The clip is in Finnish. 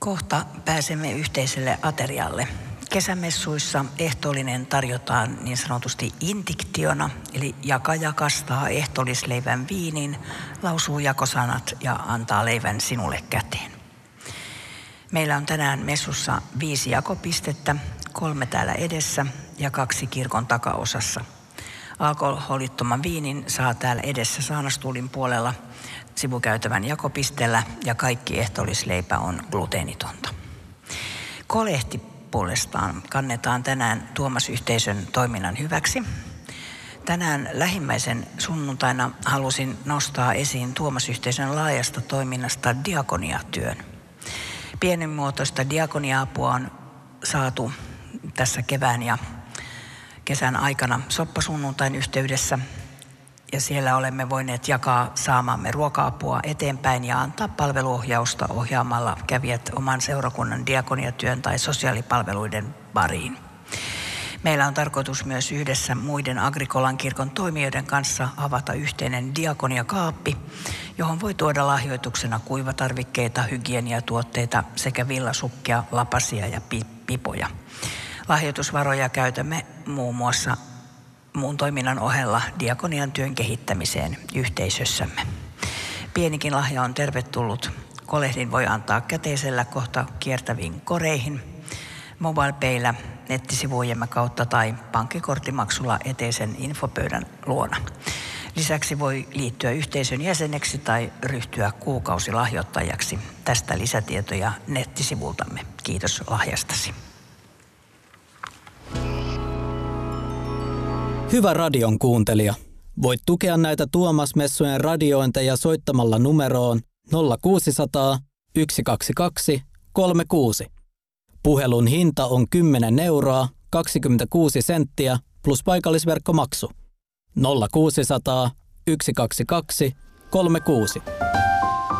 Kohta pääsemme yhteiselle aterialle. Kesämessuissa ehtoollinen tarjotaan niin sanotusti indiktiona, eli jakaja kastaa ehtoollisleivän viinin, lausuu jakosanat ja antaa leivän sinulle käteen. Meillä on tänään messussa 5 jakopistettä, 3 täällä edessä ja 2 kirkon takaosassa. Alkoholittoman viinin saa täällä edessä saanastuulin puolella sivukäytävän jakopisteellä ja kaikki ehtoollisleipä on gluteenitonta. Kolehti puolestaan kannetaan tänään Tuomas-yhteisön toiminnan hyväksi. Tänään lähimmäisen sunnuntaina halusin nostaa esiin Tuomas-yhteisön laajasta toiminnasta diakoniatyön. Pienimuotoista diakonia-apua on saatu tässä kevään ja kesän aikana soppasunnuntain yhteydessä. Ja siellä olemme voineet jakaa saamamme ruoka-apua eteenpäin ja antaa palveluohjausta ohjaamalla kävijät oman seurakunnan diakoniatyön tai sosiaalipalveluiden pariin. Meillä on tarkoitus myös yhdessä muiden Agrikolan kirkon toimijoiden kanssa avata yhteinen diakoniakaappi, johon voi tuoda lahjoituksena kuivatarvikkeita, hygieniatuotteita sekä villasukkia, lapasia ja pipoja. Lahjoitusvaroja käytämme muun muassa muun toiminnan ohella diakonian työn kehittämiseen yhteisössämme. Pienikin lahja on tervetullut. Kolehdin voi antaa käteisellä kohta kiertäviin koreihin, MobilePayllä, nettisivujemme kautta tai pankkikorttimaksulla eteisen infopöydän luona. Lisäksi voi liittyä yhteisön jäseneksi tai ryhtyä kuukausilahjoittajaksi. Tästä lisätietoja nettisivultamme. Kiitos lahjastasi. Hyvä radion kuuntelija. Voit tukea näitä Tuomas-messujen radiointeja soittamalla numeroon 0600 122 36. Puhelun hinta on 10 euroa 26 senttiä plus paikallisverkkomaksu. 0600 122 36.